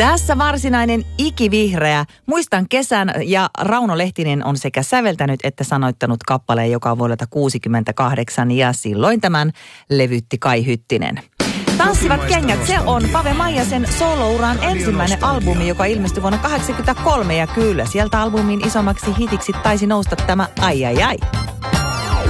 Tässä varsinainen ikivihreä. Muistan kesän ja Rauno Lehtinen on sekä säveltänyt että sanoittanut kappaleen, joka on vuodelta 1968 ja silloin tämän levytti Kai Hyttinen. Tanssivat kengät, se on Pave Maijasen solouran ensimmäinen albumi, joka ilmestyi vuonna 1983 ja kyllä sieltä albumin isommaksi hitiksi taisi nousta tämä Ai ai ai.